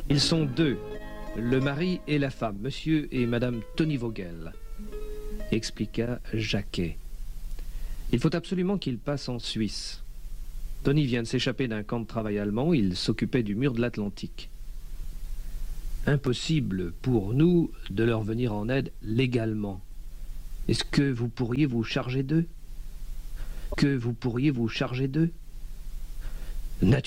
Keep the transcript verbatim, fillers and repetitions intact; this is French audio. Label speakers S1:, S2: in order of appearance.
S1: Ils sont deux, le mari et la femme, monsieur et madame Tony Vogel, expliqua Jacquet. Il faut absolument qu'ils passent en Suisse. Tony vient de s'échapper d'un camp de travail allemand, il s'occupait du mur de l'Atlantique. Impossible pour nous de leur venir en aide légalement. Est-ce que vous pourriez vous charger d'eux? Que vous pourriez vous charger d'eux?